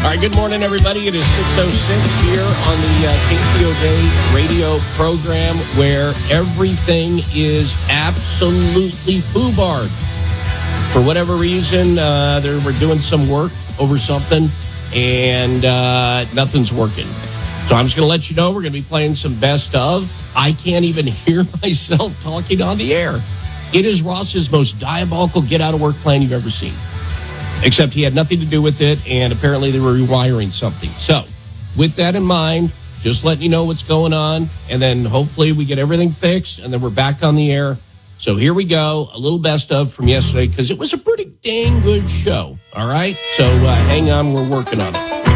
All right, good morning, everybody. It is 6:06 here on the KCOJ radio program where everything is absolutely foobarred. For whatever reason, we're doing some work over something, and nothing's working. So I'm just going to let you know we're going to be playing some best of. I can't even hear myself talking on the air. It is Ross's most diabolical get-out-of-work plan you've ever seen. Except he had nothing to do with it, and apparently they were rewiring something. So, with that in mind, just letting you know what's going on, and then hopefully we get everything fixed, and then we're back on the air. So here we go, a little best of from yesterday, because it was a pretty dang good show, all right? So hang on, we're working on it.